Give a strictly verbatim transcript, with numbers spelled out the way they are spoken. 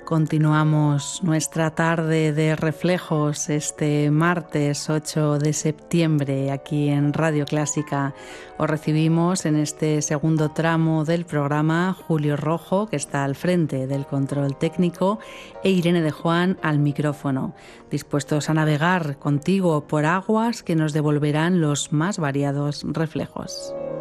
Continuamos nuestra tarde de reflejos este martes ocho de septiembre aquí en Radio Clásica. Os recibimos en este segundo tramo del programa Julio Rojo, que está al frente del control técnico, e Irene de Juan al micrófono, dispuestos a navegar contigo por aguas que nos devolverán los más variados reflejos.